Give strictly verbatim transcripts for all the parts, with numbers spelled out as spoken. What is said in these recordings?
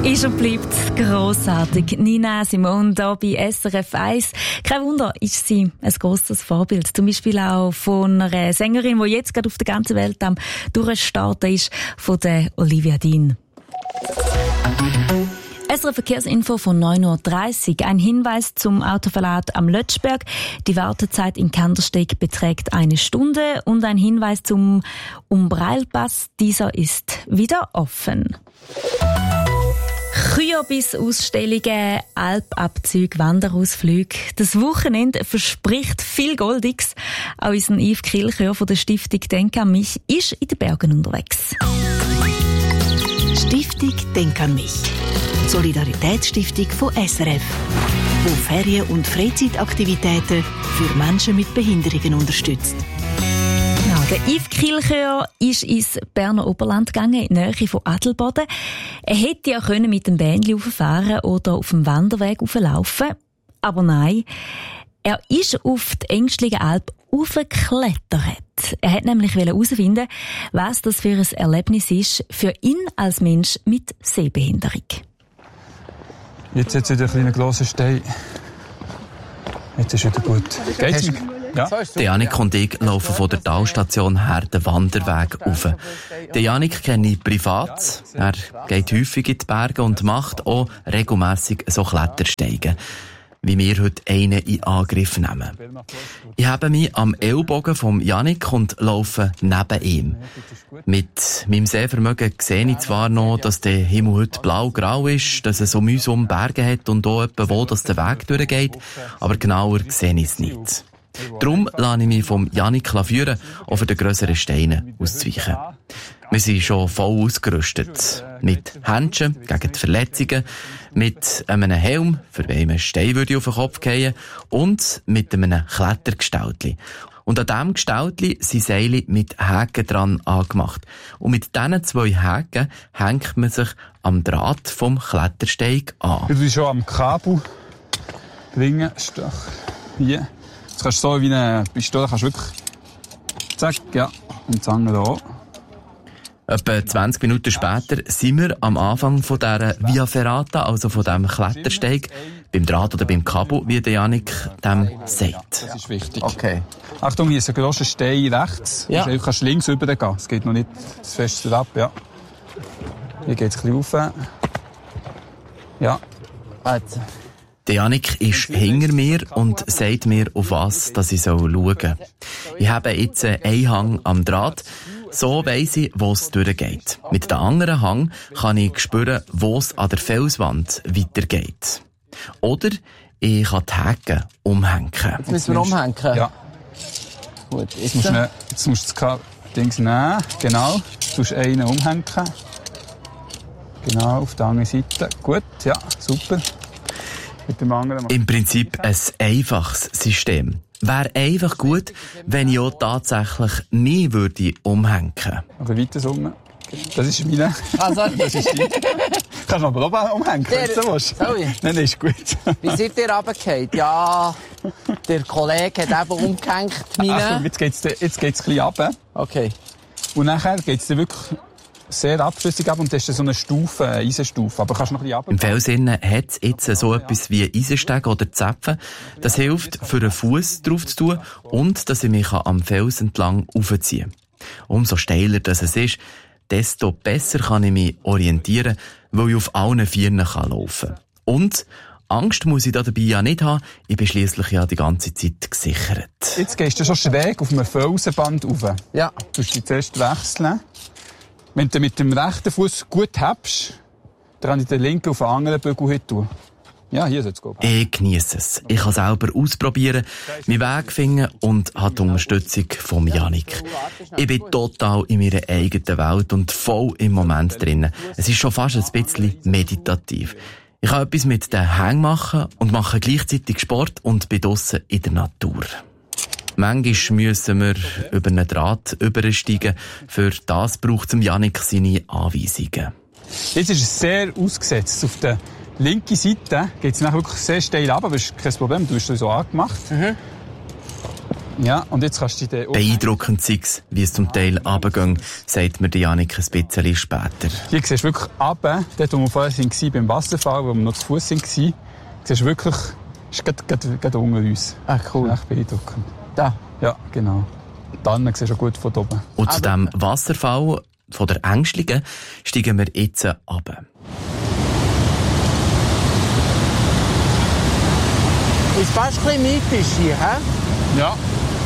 Ist und bleibt grossartig. Nina Simone hier bei S R F eins. Kein Wunder, ist sie ein grosses Vorbild. Zum Beispiel auch von einer Sängerin, die jetzt gerade auf der ganzen Welt am Durchstarten ist, von der Olivia Dean. S R F Verkehrsinfo von neun Uhr dreißig. Ein Hinweis zum Autoverlad am Lötschberg. Die Wartezeit in Kandersteg beträgt eine Stunde. Und ein Hinweis zum Umbreilpass. Dieser ist wieder offen. Kürbis-Ausstellungen, Alpabzüge, Wanderausflüge. Das Wochenende verspricht viel Goldiges. Auch unser Yves Kilchör von der Stiftung Denk an mich ist in den Bergen unterwegs. Stiftung Denk an mich. Solidaritätsstiftung von S R F, die Ferien- und Freizeitaktivitäten für Menschen mit Behinderungen unterstützt. Ja, der Yves Kilchör ist ins Berner Oberland gegangen, in die Nähe von Adelboden. Er hätte ja können mit dem Bändli rauffahren oder auf dem Wanderweg rauflaufen. Aber nein, er ist auf die Engstligen Alp raufgeklettert. Er hat nämlich herausfinden, was das für ein Erlebnis ist für ihn als Mensch mit Sehbehinderung. Jetzt hat wieder ein kleiner grosser Stein. Jetzt ist wieder gut. Geht's? Ja. Der Janik und ich laufen von der Talstation her den Wanderweg rauf. Den Janik kenne ich privat. Er geht häufig in die Berge und macht auch regelmässig so Klettersteigen, wie wir heute einen in Angriff nehmen. Ich habe mich am Ellbogen vom Janik und laufe neben ihm. Mit meinem Sehvermögen sehe ich zwar noch, dass der Himmel heute blau-grau ist, dass es so mühsam Berge hat und auch etwa wo dass der Weg durchgeht, aber genauer sehe ich es nicht. Darum lasse ich mich vom Janik führen, auch für die grösseren Steine auszuweichen. Wir sind schon voll ausgerüstet. Mit Händchen gegen die Verletzungen, mit einem Helm, für wen ein Stein würde auf den Kopf fallen, und mit einem Klettergestaltli. Und an diesem Gestaltli sind Seile mit Haken dran angemacht. Und mit diesen zwei Haken hängt man sich am Draht vom Klettersteig an. Du bist schon am Kabel bringen. Hier. Das kannst du so wie eine Pistole, kannst wirklich zack, ja, und das andere auch. Etwa zwanzig Minuten später sind wir am Anfang von dieser Via Ferrata, also von diesem Klettersteig, beim Draht oder beim Kabel, wie der Janik dem sagt. Das ist wichtig. Okay. Achtung, hier ist ein grosser Stein rechts. Ja. Du kannst links rübergehen. Es geht noch nicht das Feste ab, ja. Hier geht es ein bisschen rauf. Ja. Warte. Der Janik ist hinter mir und sagt mir, auf was dass ich schauen soll. Ich habe jetzt einen Hang am Draht. So weiss ich, wo es durchgeht. Mit dem anderen Hang kann ich spüren, wo es an der Felswand weitergeht. Oder ich kann die Haken umhängen. Jetzt müssen wir umhängen? Ja. Gut, jetzt musst du, jetzt musst du das Ding nehmen. Genau. Du musst einen umhängen. Genau, auf der anderen Seite. Gut, ja, super. Mit dem anderen. Im Prinzip ein einfaches System. Wäre einfach gut, wenn ich auch tatsächlich nie würde umhängen. Aber weiter so. Das ist meine. Also, das ist die. Kannst du aber auch umhängen, wenn du willst. Sorry. Nein, das ist gut. Wie seid ihr runtergefallen? Ja, der Kollege hat eben umgehängt. Achtung, jetzt geht's, jetzt geht's ein bisschen runter. Okay. Und nachher geht's dir wirklich sehr abschlüssig ab und das ist so eine Stufe, eine Eisenstufe. Aber kannst du noch ein bisschen runter. Im Felsinnen hat es jetzt so etwas wie Eisensteg oder Zäpfen. Das hilft, für einen Fuß drauf zu tun und dass ich mich am Fels entlang aufziehen kann. Umso steiler das es ist, desto besser kann ich mich orientieren, weil ich auf allen Vieren laufen kann. Und Angst muss ich da dabei ja nicht haben, ich bin schliesslich ja die ganze Zeit gesichert. Jetzt gehst du schon schräg auf einem Felsenband rauf. Ja. Du musst dich zuerst wechseln. Wenn du mit dem rechten Fuß gut hebst, dann kann ich den linken auf den anderen Bügel hin tun. Ja, hier soll es gehen. Ich geniesse es. Ich kann selber ausprobieren, meinen Weg finden und habe die Unterstützung von Janik. Ich bin total in meiner eigenen Welt und voll im Moment drin. Es ist schon fast ein bisschen meditativ. Ich kann etwas mit den Hängen machen und mache gleichzeitig Sport und bin draussen in der Natur. Manchmal müssen wir über einen Draht übersteigen. Für das braucht es Janik seine Anweisungen. Jetzt ist es sehr ausgesetzt. Auf der linken Seite geht es nachher wirklich sehr steil ab, aber das ist kein Problem. Du hast es so angemacht. Mhm. Ja, und jetzt kannst du die... Beeindruckend sei es, wie es zum Teil runtergeht, sagt mir Janik ein bisschen später. Hier siehst du wirklich runter, dort wo wir vorher waren, beim Wasserfall, wo wir noch zu Fuß waren, siehst du wirklich, es ist gerade, gerade unter uns. Ah, cool. Echt beeindruckend. Da? Ja, genau. Dann siehst du auch gut von oben. Und zu diesem Wasserfall von der Ängstlichen steigen wir jetzt runter. Ist fast ein bisschen mythisch hier, hä? Ja.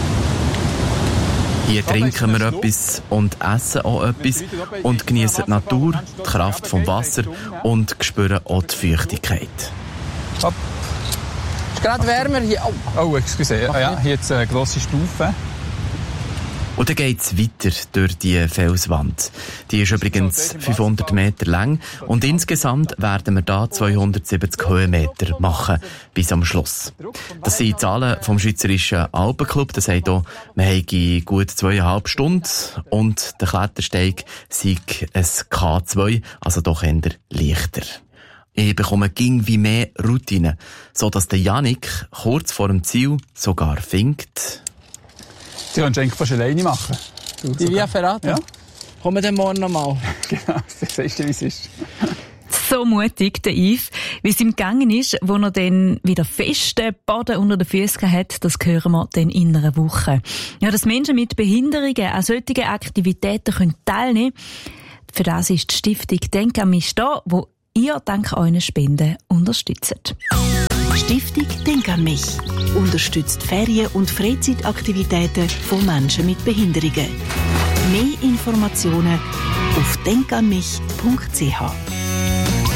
Hier trinken wir etwas und essen auch etwas und genießen die Natur, die Kraft vom Wasser und spüren auch die Feuchtigkeit. Hopp. Ist gerade wärmer hier. Oh, oh excuse. Ah, ja, hier jetzt eine grosse Stufe. Und dann geht es weiter durch die Felswand. Die ist übrigens fünfhundert Meter lang und insgesamt werden wir da zweihundertsiebzig Höhenmeter machen bis am Schluss. Das sind die Zahlen vom Schweizerischen Alpenclub. Das heisst auch, wir haben gut zweieinhalb Stunden und der Klettersteig sei ein K zwei, also doch eher leichter. Ich bekomme ging wie mehr Routine, sodass der Janik kurz vor dem Ziel sogar findet: Die kannst du eigentlich fast alleine machen. Du die Via Ferrata? Ja. Kommen wir dann morgen noch mal. Genau, das weißt du, wie es ist. So mutig, der Yves, wie es ihm gegangen ist, wo er dann wieder festen Boden unter den Füßen hat, das hören wir dann in einer Woche. Ja, dass Menschen mit Behinderungen an solchen Aktivitäten können teilnehmen können, für das ist die Stiftung «Denk an mich» da, wo ihr dank euren Spenden unterstützt. Stiftung Denk an mich unterstützt Ferien- und Freizeitaktivitäten von Menschen mit Behinderungen. Mehr Informationen auf denk an mich punkt c h.